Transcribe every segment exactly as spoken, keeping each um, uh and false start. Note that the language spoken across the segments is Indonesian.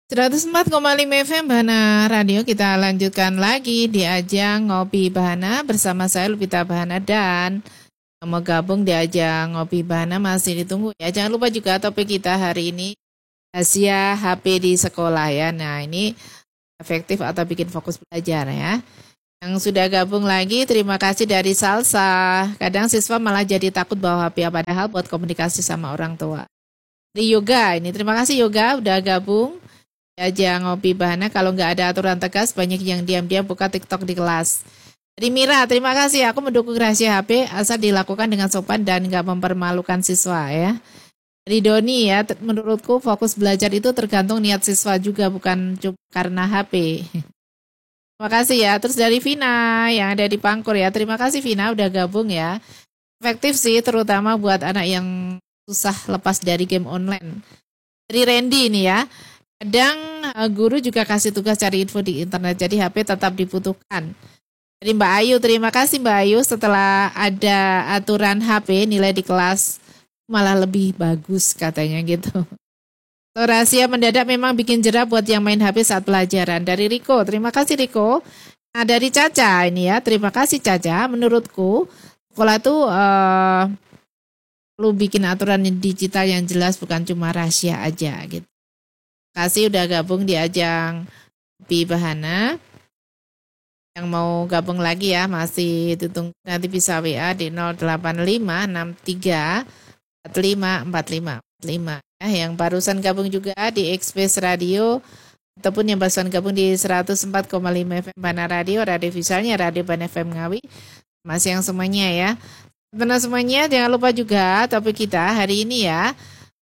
seratus empat koma lima F M Bahana Radio, kita lanjutkan lagi di ajang Ngopi Bahana bersama saya Lupita Bahana, dan yang mau gabung di ajang Ngopi Bahana masih ditunggu ya. Jangan lupa juga topik kita hari ini rahasia H P di sekolah ya. Nah, ini efektif atau bikin fokus belajar ya. Yang sudah gabung lagi, terima kasih dari Salsa. Kadang siswa malah jadi takut bawa H P, padahal buat komunikasi sama orang tua. Di Yoga ini, terima kasih Yoga udah gabung. Aja Ngopi Bahana. Kalau nggak ada aturan tegas, banyak yang diam-diam buka TikTok di kelas. Dari Mira, terima kasih. Aku mendukung rahasia H P asal dilakukan dengan sopan dan nggak mempermalukan siswa ya. Dari Doni ya, menurutku fokus belajar itu tergantung niat siswa juga, bukan cuma karena H P. Terima kasih ya. Terus dari Vina yang ada di Pangkur ya, terima kasih Vina udah gabung ya. Efektif sih, terutama buat anak yang susah lepas dari game online. Dari Randy ini ya. Kadang guru juga kasih tugas cari info di internet, jadi H P tetap dibutuhkan. Jadi Mbak Ayu, terima kasih Mbak Ayu, setelah ada aturan H P, nilai di kelas malah lebih bagus katanya gitu. So, rahasia mendadak memang bikin jerah buat yang main H P saat pelajaran. Dari Riko, terima kasih Riko. Nah, dari Caca ini ya, terima kasih Caca. Menurutku sekolah tuh uh, perlu bikin aturan digital yang jelas, bukan cuma rahasia aja gitu. Kasih udah gabung di ajang Ngopi Bahana. Yang mau gabung lagi ya, masih ditunggu, nanti bisa W A di nol delapan lima enam tiga empat lima empat lima empat lima ya. Yang barusan gabung juga di Express Radio ataupun yang barusan gabung di seratus empat koma lima F M Bahana Radio, radio visualnya Radio Bahana F M Ngawi. Masih yang semuanya ya. Benar semuanya, jangan lupa juga topik kita hari ini ya.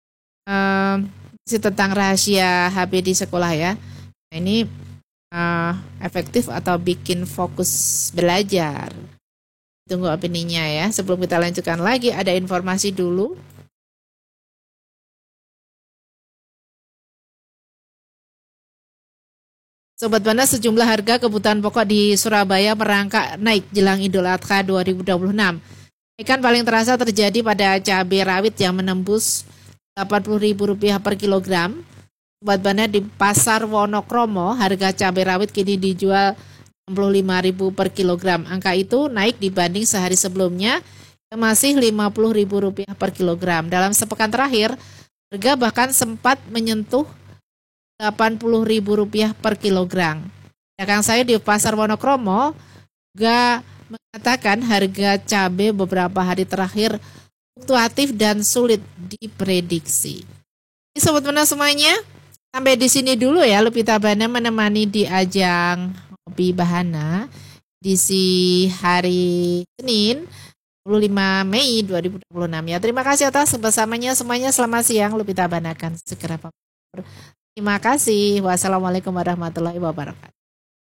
Um, tentang rahasia H P di sekolah ya. Nah, ini uh, efektif atau bikin fokus belajar. Tunggu opininya ya. Sebelum kita lanjutkan lagi, ada informasi dulu. Sobat Bahana, sejumlah harga kebutuhan pokok di Surabaya merangkak naik jelang Idul Adha dua ribu dua puluh enam. Kenaikan paling terasa terjadi pada cabai rawit yang menembus delapan puluh ribu rupiah per kilogram. Sobat Bahana, di Pasar Wonokromo harga cabai rawit kini dijual enam puluh lima ribu per kilogram. Angka itu naik dibanding sehari sebelumnya yang masih lima puluh ribu rupiah per kilogram. Dalam sepekan terakhir, harga bahkan sempat menyentuh delapan puluh ribu rupiah per kilogram. Dagang saya di Pasar Wonokromo juga mengatakan harga cabai beberapa hari terakhir fluktuatif dan sulit diprediksi. Ini Sobat Bahana semuanya, sampai di sini dulu ya Lupita Bahana menemani di ajang Ngopi Bahana di si hari Senin dua puluh lima Mei dua ribu dua puluh enam ya. Terima kasih atas kebersamanya semuanya. Selamat siang, Lupita Bahana akan segera pamit. Terima kasih. Wassalamualaikum warahmatullahi wabarakatuh.